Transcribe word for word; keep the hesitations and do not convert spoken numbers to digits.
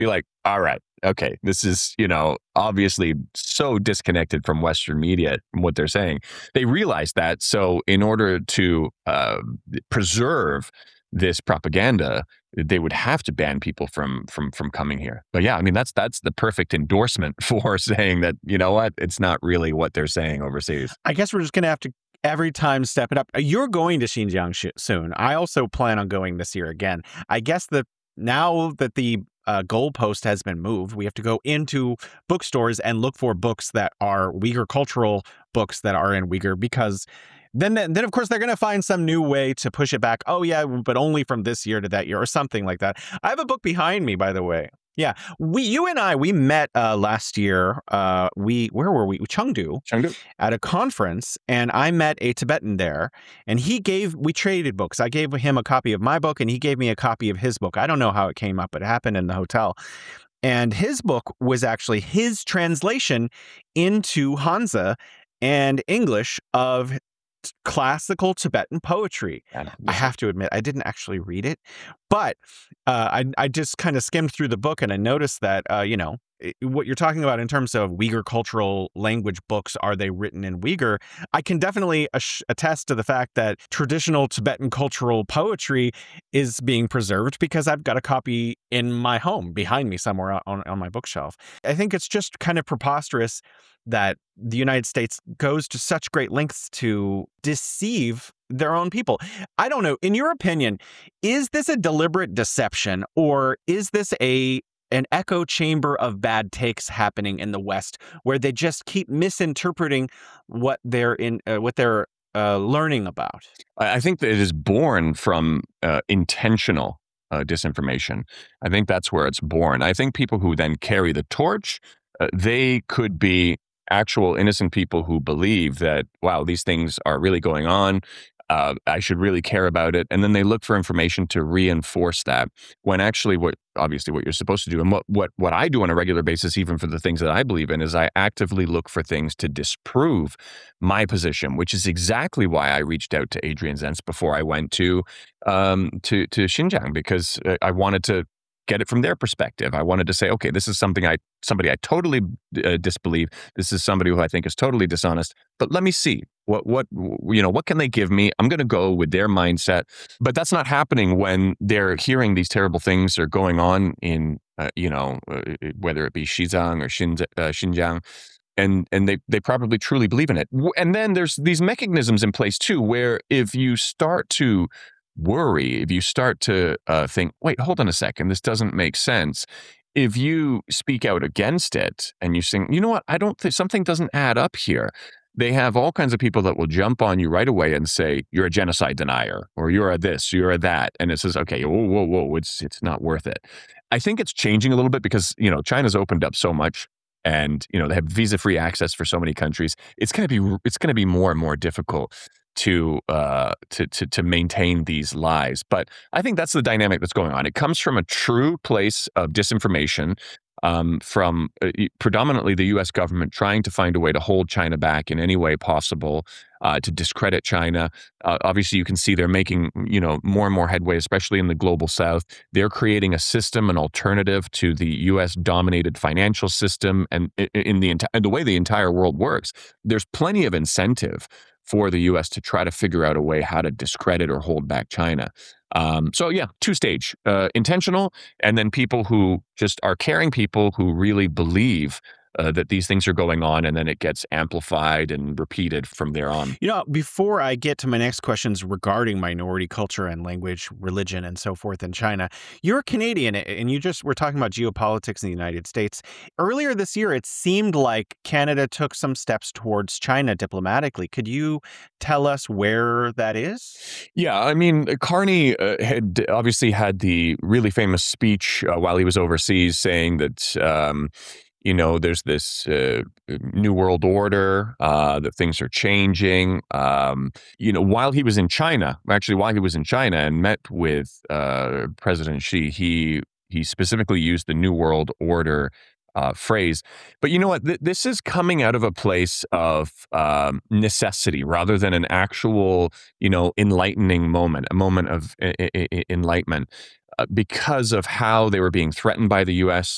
You're like, all right, okay, this is, you know, obviously so disconnected from Western media and what they're saying. They realize that. So in order to uh, preserve this propaganda, they would have to ban people from from from coming here. But yeah, I mean that's that's the perfect endorsement for saying that, you know what, it's not really what they're saying overseas. I guess we're just going to have to every time step it up. You're going to Xinjiang sh- soon. I also plan on going this year again. I guess that now that the uh, goalpost has been moved, we have to go into bookstores and look for books that are Uyghur cultural books that are in Uyghur, because then, then, of course, they're going to find some new way to push it back. Oh, yeah, but only from this year to that year or something like that. I have a book behind me, by the way. Yeah, we, you and I, we met uh, last year. Uh, we, where were we? Chengdu, Chengdu. At a conference, and I met a Tibetan there, and he gave, we traded books. I gave him a copy of my book, and he gave me a copy of his book. I don't know how it came up. It happened in the hotel. And his book was actually his translation into Hansa and English of classical Tibetan poetry. I have to admit, I didn't actually read it, but uh, I, I just kind of skimmed through the book, and I noticed that, uh, you know, what you're talking about in terms of Uyghur cultural language books, are they written in Uyghur? I can definitely attest to the fact that traditional Tibetan cultural poetry is being preserved, because I've got a copy in my home behind me somewhere on, on my bookshelf. I think it's just kind of preposterous that the United States goes to such great lengths to deceive their own people. I don't know. In your opinion, is this a deliberate deception, or is this a an echo chamber of bad takes happening in the West, where they just keep misinterpreting what they're in, uh, what they're uh, learning about? I think that it is born from uh, intentional uh, disinformation. I think that's where it's born. I think people who then carry the torch, uh, they could be actual innocent people who believe that, wow, these things are really going on. Uh, I should really care about it. And then they look for information to reinforce that, when actually what, obviously what you're supposed to do, and what, what, what I do on a regular basis, even for the things that I believe in, is I actively look for things to disprove my position, which is exactly why I reached out to Adrian Zenz before I went to, um, to, to Xinjiang, because I wanted to get it from their perspective. I wanted to say, okay, this is something I, somebody I totally uh, disbelieve. This is somebody who I think is totally dishonest, but let me see. What, what, you know, what can they give me? I'm going to go with their mindset. But that's not happening when they're hearing these terrible things are going on in, uh, you know, uh, whether it be Xizang or Xinz- uh, Xinjiang, and, and they, they probably truly believe in it. And then there's these mechanisms in place too, where if you start to worry, if you start to uh, think, wait, hold on a second, this doesn't make sense. If you speak out against it and you think, you know what, I don't think something doesn't add up here. They have all kinds of people that will jump on you right away and say, you're a genocide denier, or you're a this, you're a that. And it says, okay, whoa, whoa, whoa, it's, it's not worth it. I think it's changing a little bit because, you know, China's opened up so much, and, you know, they have visa-free access for so many countries. It's going to be, it's going to be more and more difficult to, uh, to, to, to maintain these lies. But I think that's the dynamic that's going on. It comes from a true place of disinformation, um, from uh, predominantly the U S government trying to find a way to hold China back in any way possible, uh, to discredit China. Uh, obviously, you can see they're making, you know, more and more headway, especially in the global South. They're creating a system, an alternative to the U S-dominated financial system, and in the enti- the way the entire world works. There's plenty of incentive for the U S to try to figure out a way how to discredit or hold back China. Um, so yeah, two-stage, uh, intentional, and then people who just are caring people who really believe uh, that these things are going on, and then it gets amplified and repeated from there on. You know, before I get to my next questions regarding minority culture and language, religion, and so forth in China, you're Canadian, and you just were talking about geopolitics in the United States. Earlier this year, it seemed like Canada took some steps towards China diplomatically. Could you tell us where that is? Yeah, I mean, Carney uh, had obviously had the really famous speech uh, while he was overseas, saying that, um, you know, there's this uh, new world order, uh, that things are changing. Um, you know, while he was in China, actually, while he was in China and met with uh, President Xi, he he specifically used the new world order uh, phrase. But you know what? Th- this is coming out of a place of um, necessity rather than an actual, you know, enlightening moment, a moment of I- I- I- enlightenment, uh, because of how they were being threatened by the U S